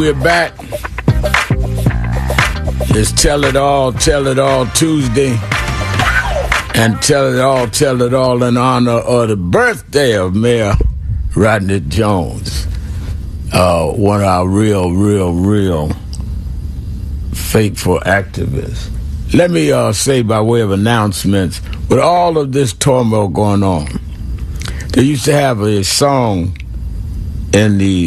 We're back. It's Tell It All Tuesday. And Tell It All in honor of the birthday of Mayor Rodney Jones. One of our real faithful activists. Let me say by way of announcements, with all of this turmoil going on, they used to have a song in the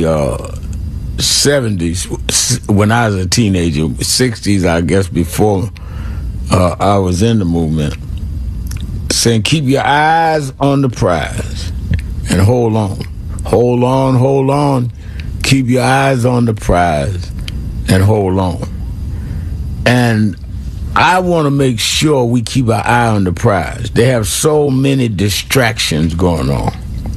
70s, when I was a teenager, 60s, I guess, before I was in the movement, saying, keep your eyes on the prize and hold on. Hold on. Keep your eyes on the prize and hold on. And I want to make sure we keep our eye on the prize. They have so many distractions going on.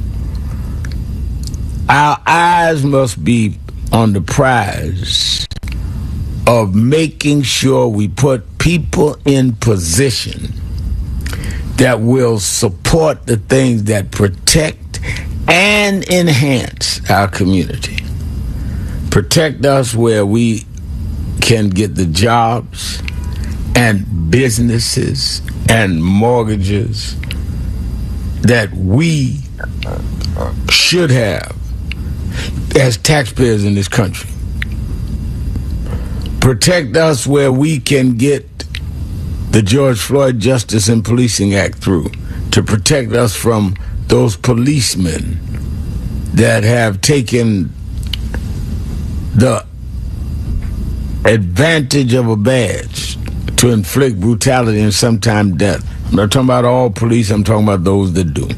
Our eyes must be on the prize of making sure we put people in position that will support the things that protect and enhance our community. Protect us where we can get the jobs and businesses and mortgages that we should have as taxpayers in this country. Protect us where we can get the George Floyd Justice and Policing Act through, to protect us from those policemen that have taken the advantage of a badge to inflict brutality and sometimes death. I'm not talking about all police, I'm talking about those that do.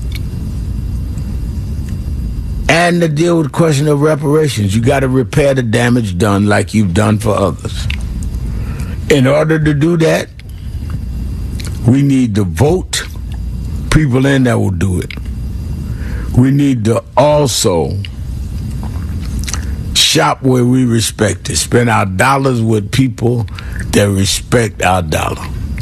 And to deal with the question of reparations. You got to repair the damage done like you've done for others. In order to do that, we need to vote people in that will do it. We need to also shop where we respect it. Spend our dollars with people that respect our dollar.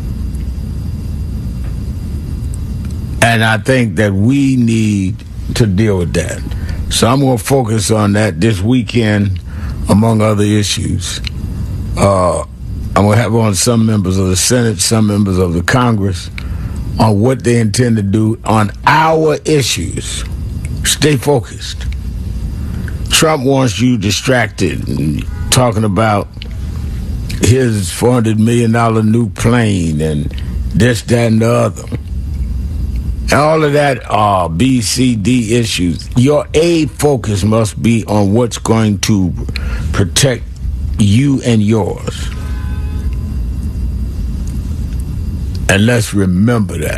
And I think that we need to deal with that. So I'm going to focus on that this weekend, among other issues. I'm going to have on some members of the Senate, some members of the Congress, on what they intend to do on our issues. Stay focused. Trump wants you distracted and talking about his $400 million new plane and this, that, and the other. All of that are B, C, D issues. Your A focus must be on what's going to protect you and yours. And let's remember that.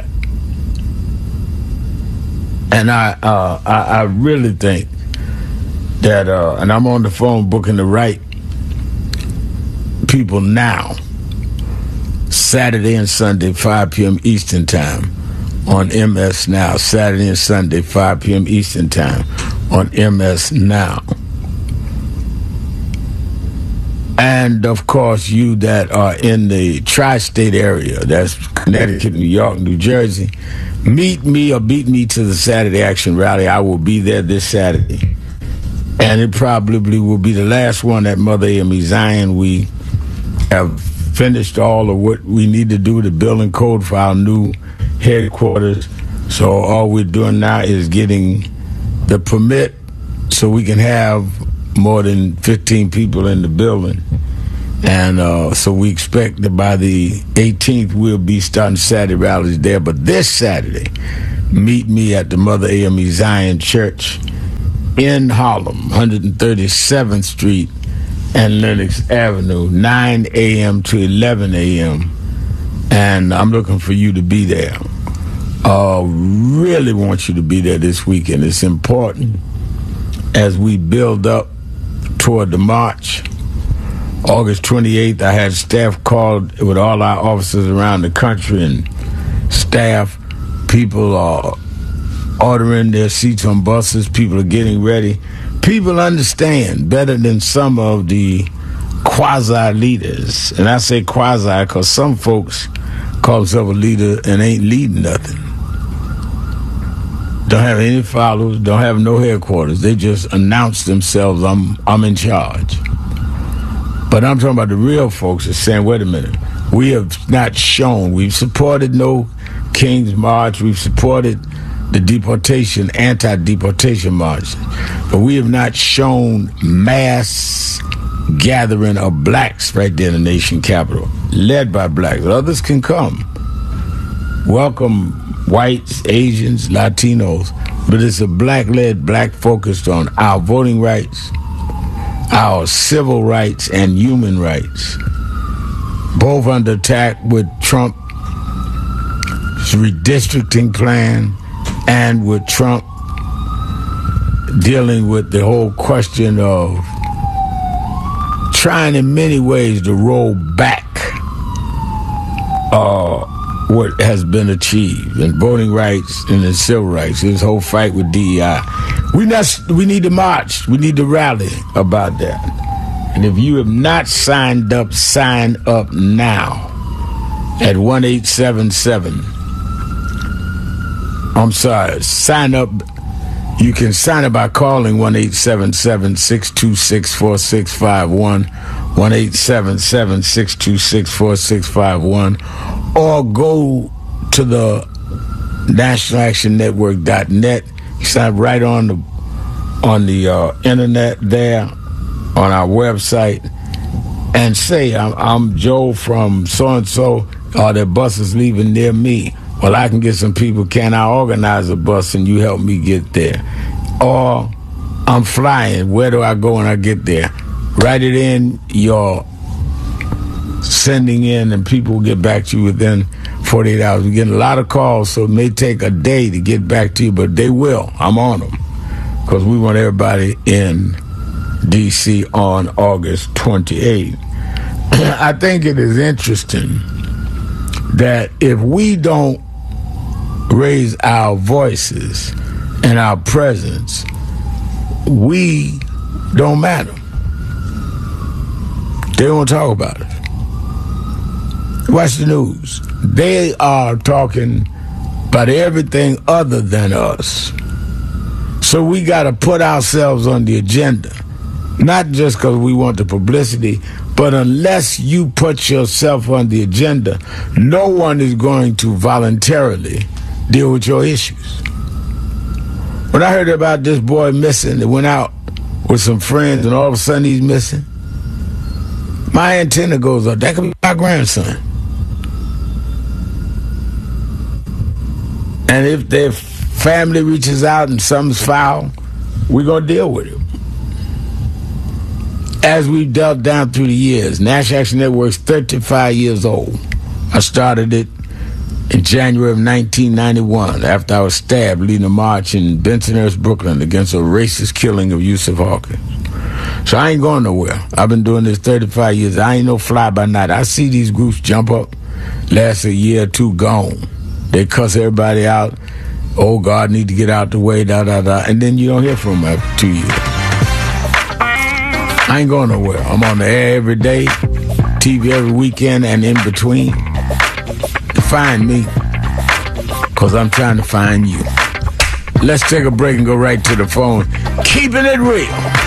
And I really think that, and I'm on the phone booking the right people now, Saturday and Sunday, 5 p.m. Eastern Time on MS Now. Saturday and Sunday, 5 p.m. Eastern Time on MS Now. And, of course, you that are in the tri-state area, that's Connecticut, New York, New Jersey, meet me or beat me to the Saturday Action Rally. I will be there this Saturday. And it probably will be the last one at Mother AME Zion. We have finished all of what we need to do to build and code for our new headquarters. So all we're doing now is getting the permit so we can have more than 15 people in the building. And so we expect that by the 18th, we'll be starting Saturday rallies there. But this Saturday, meet me at the Mother AME Zion Church in Harlem, 137th Street and Lenox Avenue, 9 a.m. to 11 a.m. And I'm looking for you to be there. Really want you to be there this weekend. It's important as we build up toward the march. August 28th, I had staff called with all our officers around the country, and staff, people are ordering their seats on buses. People are getting ready. People understand better than some of the quasi-leaders. And I say quasi because some folks call themselves a leader and ain't leading nothing. Don't have any followers, don't have no headquarters. They just announce themselves, I'm in charge. But I'm talking about the real folks that's saying, wait a minute, we have not shown. We've supported No King's March. We've supported the deportation, anti-deportation march. But we have not shown mass gathering of blacks right there in the nation capital, led by blacks. Others can come. Welcome whites, Asians, Latinos. But it's a black-led, black-focused on our voting rights, our civil rights, and human rights. Both under attack with Trump's redistricting plan and with Trump dealing with the whole question of trying in many ways to roll back what has been achieved in voting rights and in civil rights. This whole fight with DEI. We need to march. We need to rally about that. And if you have not signed up, sign up now at 1-877. I'm sorry, sign up. You can sign up by calling 1-877-626-4651, 1-877-626-4651, or go to the nationalactionnetwork.net. You sign right on the internet there, on our website, and say, I'm Joe from so-and-so, are there buses leaving near me? Well, I can get some people. Can I organize a bus and you help me get there? Or I'm flying. Where do I go when I get there? Write it in. You're sending in, and people will get back to you within 48 hours. We're getting a lot of calls, so it may take a day to get back to you, but they will. I'm on them because we want everybody in D.C. on August 28th. I think it is interesting that if we don't raise our voices and our presence, we don't matter. They don't talk about it. Watch the news. They are talking about everything other than us. So we got to put ourselves on the agenda, not just because we want the publicity, but unless you put yourself on the agenda, no one is going to voluntarily deal with your issues. When I heard about this boy missing that went out with some friends and all of a sudden he's missing, my antenna goes up. That could be my grandson. And if their family reaches out and something's foul, we're going to deal with it. As we've dealt down through the years, National Action Network's 35 years old. I started it in January of 1991 after I was stabbed leading a march in Bensonhurst, Brooklyn against a racist killing of Yusuf Hawkins. So I ain't going nowhere. I've been doing this 35 years. I ain't no fly by night. I see these groups jump up, last a year or two, gone. They cuss everybody out. Oh, God, need to get out the way, da-da-da. And then you don't hear from them after 2 years. I ain't going nowhere. I'm on the air every day, TV every weekend and in between. To find me, because I'm trying to find you. Let's take a break and go right to the phone. Keeping it real.